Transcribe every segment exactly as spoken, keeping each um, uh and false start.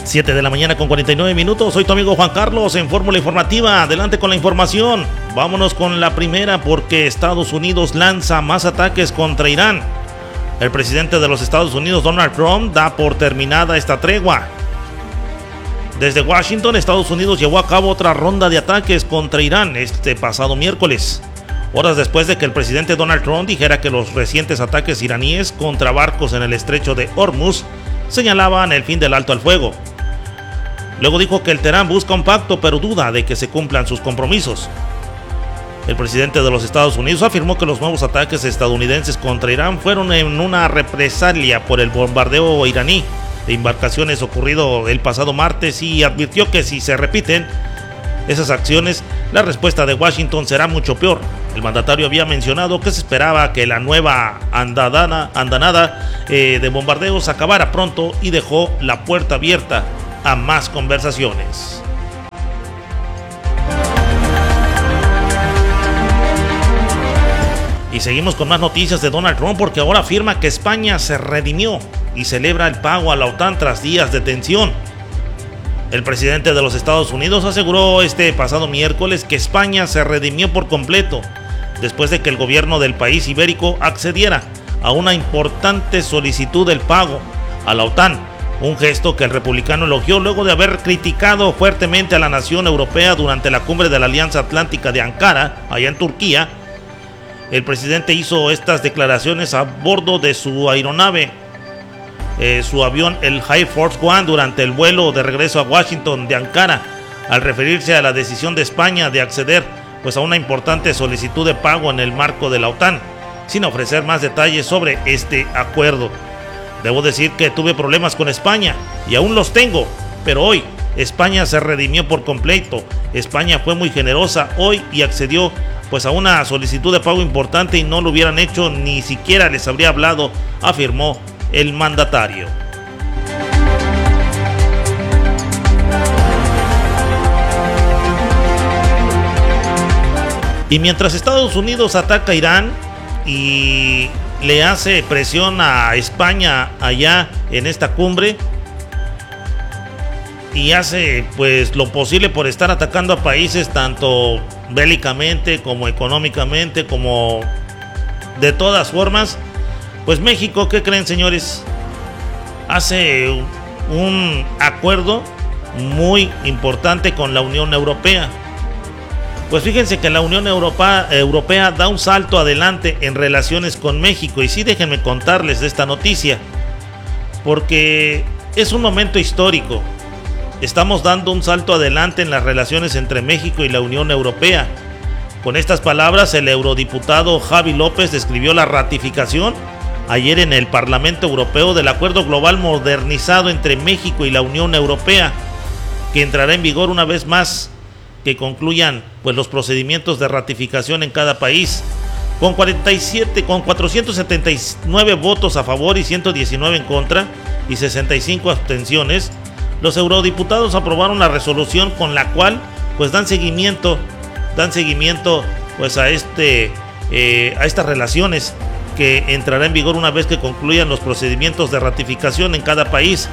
siete de la mañana con cuarenta y nueve minutos. Soy tu amigo Juan Carlos en Fórmula Informativa. Adelante con la información. Vámonos con la primera porque Estados Unidos lanza más ataques contra Irán. El presidente de los Estados Unidos, Donald Trump, da por terminada esta tregua. Desde Washington, Estados Unidos llevó a cabo otra ronda de ataques contra Irán este pasado miércoles, horas después de que el presidente Donald Trump dijera que los recientes ataques iraníes contra barcos en el estrecho de Hormuz señalaban el fin del alto al fuego. Luego dijo que el Teherán busca un pacto, pero duda de que se cumplan sus compromisos. El presidente de los Estados Unidos afirmó que los nuevos ataques estadounidenses contra Irán fueron en una represalia por el bombardeo iraní de embarcaciones ocurrido el pasado martes y advirtió que si se repiten esas acciones, la respuesta de Washington será mucho peor. El mandatario había mencionado que se esperaba que la nueva andadana, andanada eh, de bombardeos acabara pronto y dejó la puerta abierta a más conversaciones. Y seguimos con más noticias de Donald Trump porque ahora afirma que España se redimió y celebra el pago a la OTAN tras días de tensión. El presidente de los Estados Unidos aseguró este pasado miércoles que España se redimió por completo después de que el gobierno del país ibérico accediera a una importante solicitud del pago a la OTAN, un gesto que el republicano elogió luego de haber criticado fuertemente a la nación europea durante la cumbre de la Alianza Atlántica de Ankara, allá en Turquía. El presidente hizo estas declaraciones a bordo de su aeronave, eh, su avión, el Air Force One, durante el vuelo de regreso a Washington de Ankara, al referirse a la decisión de España de acceder pues, a una importante solicitud de pago en el marco de la OTAN, sin ofrecer más detalles sobre este acuerdo. Debo decir que tuve problemas con España y aún los tengo, pero hoy España se redimió por completo. España fue muy generosa hoy y accedió pues a una solicitud de pago importante y no lo hubieran hecho ni siquiera les habría hablado, afirmó el mandatario. Y mientras Estados Unidos ataca a Irán y le hace presión a España allá en esta cumbre y hace pues lo posible por estar atacando a países tanto bélicamente como económicamente como de todas formas, pues México, ¿qué creen, señores? Hace un acuerdo muy importante con la Unión Europea. Pues fíjense que la Unión Europea, Europea da un salto adelante en relaciones con México. Y sí, déjenme contarles de esta noticia, porque es un momento histórico. Estamos dando un salto adelante en las relaciones entre México y la Unión Europea. Con estas palabras, el eurodiputado Javi López describió la ratificación ayer en el Parlamento Europeo del Acuerdo Global modernizado entre México y la Unión Europea, que entrará en vigor una vez más que concluyan pues, los procedimientos de ratificación en cada país. Con cuarenta y siete, con cuatrocientos setenta y nueve votos a favor y ciento diecinueve en contra y sesenta y cinco abstenciones, los eurodiputados aprobaron la resolución con la cual pues dan seguimiento, dan seguimiento pues a este, eh, a estas relaciones que entrará en vigor una vez que concluyan los procedimientos de ratificación en cada país.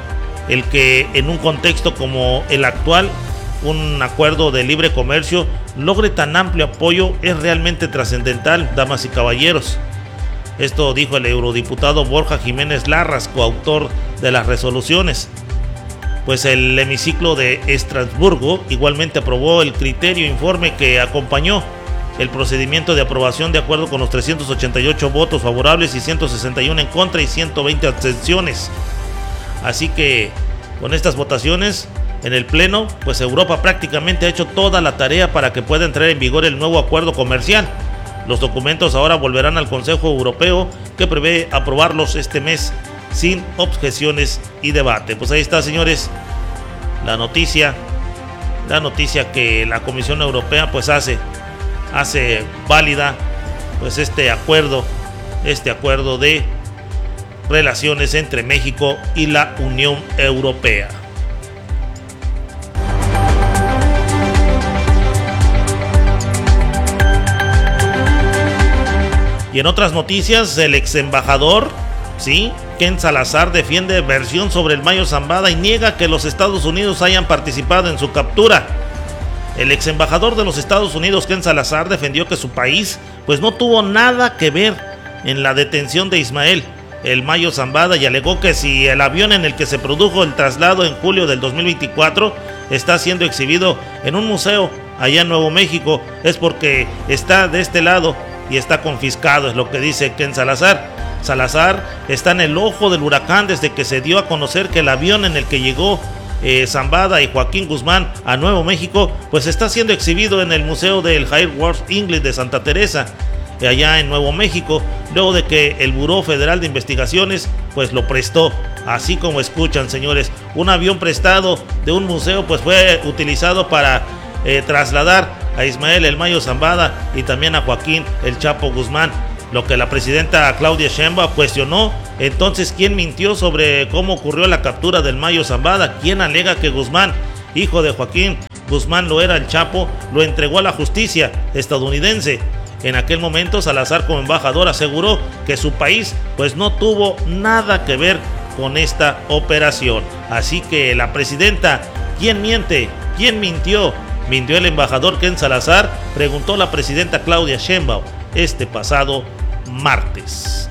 El que en un contexto como el actual, un acuerdo de libre comercio logre tan amplio apoyo es realmente trascendental, damas y caballeros. Esto dijo el eurodiputado Borja Jiménez Larraz, coautor de las resoluciones. Pues el hemiciclo de Estrasburgo igualmente aprobó el criterio informe que acompañó el procedimiento de aprobación de acuerdo con los trescientos ochenta y ocho votos favorables y ciento sesenta y uno en contra y ciento veinte abstenciones. Así que con estas votaciones en el Pleno, pues Europa prácticamente ha hecho toda la tarea para que pueda entrar en vigor el nuevo acuerdo comercial. Los documentos ahora volverán al Consejo Europeo, que prevé aprobarlos este mes sin objeciones y debate. Pues ahí está, señores, la noticia, la noticia que la Comisión Europea pues hace, hace válida pues este acuerdo, este acuerdo de relaciones entre México y la Unión Europea. Y en otras noticias, el ex embajador, sí, Ken Salazar defiende versión sobre el Mayo Zambada y niega que los Estados Unidos hayan participado en su captura. El ex embajador de los Estados Unidos, Ken Salazar, defendió que su país pues no tuvo nada que ver en la detención de Ismael el Mayo Zambada y alegó que si el avión en el que se produjo el traslado en julio del dos mil veinticuatro está siendo exhibido en un museo allá en Nuevo México es porque está de este lado y está confiscado, es lo que dice Ken Salazar. Salazar está en el ojo del huracán desde que se dio a conocer que el avión en el que llegó eh, Zambada y Joaquín Guzmán a Nuevo México pues está siendo exhibido en el Museo del Air Force English de Santa Teresa allá en Nuevo México, luego de que el Buró Federal de Investigaciones pues lo prestó, así como escuchan, señores. Un avión prestado de un museo pues fue utilizado para eh, trasladar a Ismael el Mayo Zambada y también a Joaquín el Chapo Guzmán, lo que la presidenta Claudia Sheinbaum cuestionó. Entonces, ¿quién mintió sobre cómo ocurrió la captura del Mayo Zambada? ¿Quién alega que Guzmán, hijo de Joaquín Guzmán, lo era el Chapo, lo entregó a la justicia estadounidense? En aquel momento, Salazar, como embajador, aseguró que su país pues no tuvo nada que ver con esta operación. Así que la presidenta, ¿quién miente? ¿Quién mintió? ¿Mintió el embajador Ken Salazar? Preguntó la presidenta Claudia Sheinbaum este pasado martes.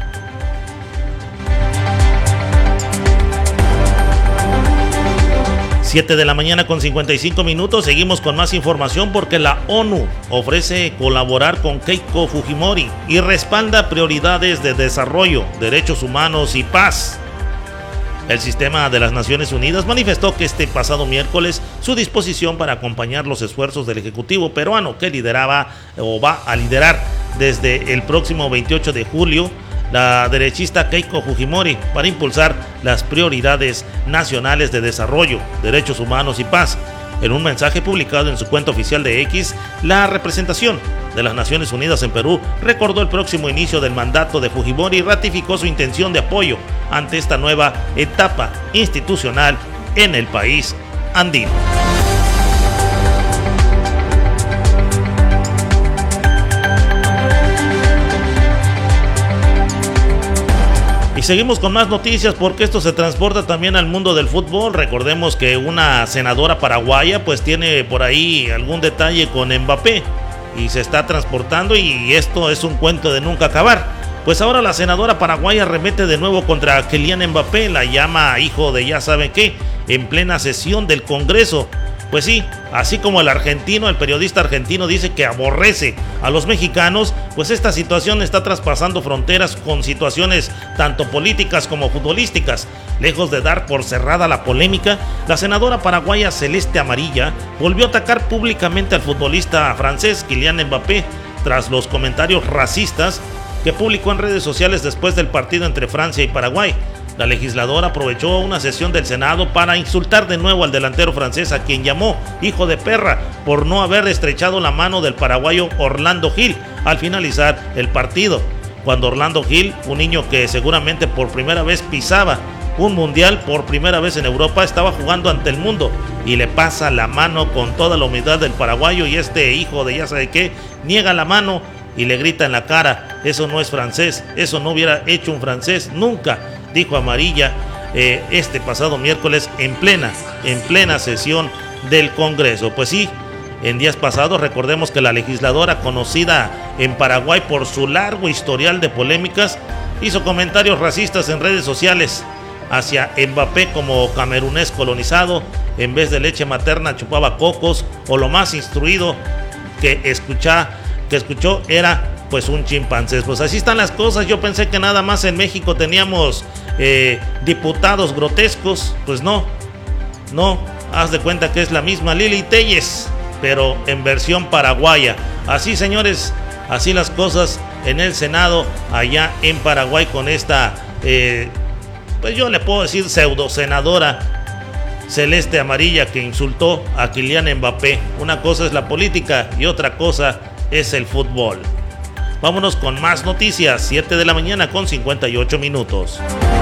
siete de la mañana con cincuenta y cinco minutos, seguimos con más información porque la ONU ofrece colaborar con Keiko Fujimori y respalda prioridades de desarrollo, derechos humanos y paz. El sistema de las Naciones Unidas manifestó que este pasado miércoles su disposición para acompañar los esfuerzos del Ejecutivo peruano que lideraba o va a liderar desde el próximo veintiocho de julio la derechista Keiko Fujimori para impulsar las prioridades nacionales de desarrollo, derechos humanos y paz. En un mensaje publicado en su cuenta oficial de X, la representación de las Naciones Unidas en Perú recordó el próximo inicio del mandato de Fujimori y ratificó su intención de apoyo ante esta nueva etapa institucional en el país andino. Y seguimos con más noticias porque esto se transporta también al mundo del fútbol. Recordemos que una senadora paraguaya pues tiene por ahí algún detalle con Mbappé y se está transportando y esto es un cuento de nunca acabar. Pues ahora la senadora paraguaya remete de nuevo contra Kylian Mbappé, la llama hijo de ya saben qué, en plena sesión del Congreso. Pues sí, así como el argentino, el periodista argentino dice que aborrece a los mexicanos, pues esta situación está traspasando fronteras con situaciones tanto políticas como futbolísticas. Lejos de dar por cerrada la polémica, la senadora paraguaya Celeste Amarilla volvió a atacar públicamente al futbolista francés Kylian Mbappé tras los comentarios racistas que publicó en redes sociales después del partido entre Francia y Paraguay. La legisladora aprovechó una sesión del Senado para insultar de nuevo al delantero francés, a quien llamó hijo de perra por no haber estrechado la mano del paraguayo Orlando Gil al finalizar el partido. Cuando Orlando Gil, un niño que seguramente por primera vez pisaba un mundial, por primera vez en Europa, estaba jugando ante el mundo y le pasa la mano con toda la humildad del paraguayo y este hijo de ya sabe qué niega la mano y le grita en la cara: eso no es francés, eso no hubiera hecho un francés nunca, dijo Amarilla eh, este pasado miércoles en plena, en plena sesión del Congreso. Pues sí, en días pasados recordemos que la legisladora, conocida en Paraguay por su largo historial de polémicas, hizo comentarios racistas en redes sociales hacia Mbappé como camerunés colonizado, en vez de leche materna chupaba cocos, o lo más instruido que, escucha, que escuchó era pues un chimpancé. Pues así están las cosas. Yo pensé que nada más en México teníamos eh, diputados grotescos. Pues no, no, haz de cuenta que es la misma Lili Telles, pero en versión paraguaya. Así, señores, así las cosas en el Senado allá en Paraguay con esta eh, pues yo le puedo decir pseudo senadora Celeste Amarilla, que insultó a Kylian Mbappé. Una cosa es la política y otra cosa es el fútbol. Vámonos con más noticias, siete de la mañana con cincuenta y ocho minutos.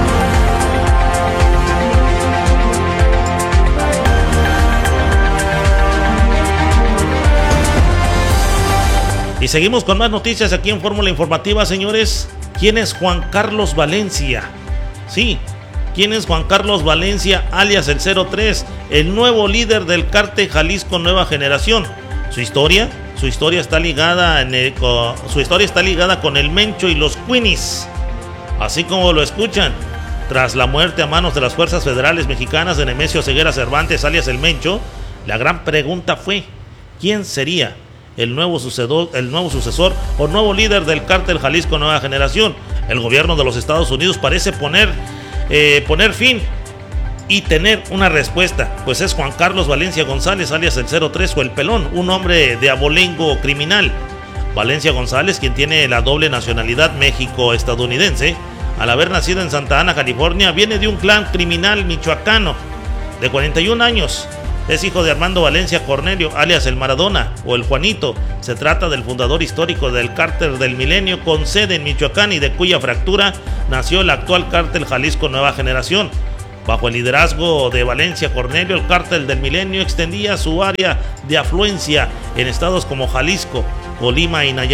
Y seguimos con más noticias aquí en Fórmula Informativa, señores. ¿Quién es Juan Carlos Valencia? Sí, ¿quién es Juan Carlos Valencia, alias el cero tres, el nuevo líder del cártel Jalisco Nueva Generación? Su historia, su historia está ligada en el, con, su historia está ligada con el Mencho y los Queenies, así como lo escuchan. Tras la muerte a manos de las fuerzas federales mexicanas de Nemesio Ceguera Cervantes, alias el Mencho, la gran pregunta fue: ¿quién sería el nuevo sucedor, el nuevo sucesor o nuevo líder del cártel Jalisco Nueva Generación? El gobierno de los Estados Unidos parece poner, eh, poner fin y tener una respuesta, pues es Juan Carlos Valencia González, alias el cero tres o el Pelón, un hombre de abolengo criminal. Valencia González, quien tiene la doble nacionalidad México-estadounidense, al haber nacido en Santa Ana, California, viene de un clan criminal michoacano de cuarenta y un años. Es hijo de Armando Valencia Cornelio, alias el Maradona o el Juanito. Se trata del fundador histórico del cártel del Milenio, con sede en Michoacán, y de cuya fractura nació el actual cártel Jalisco Nueva Generación. Bajo el liderazgo de Valencia Cornelio, el cártel del Milenio extendía su área de afluencia en estados como Jalisco, Colima y Nayarit.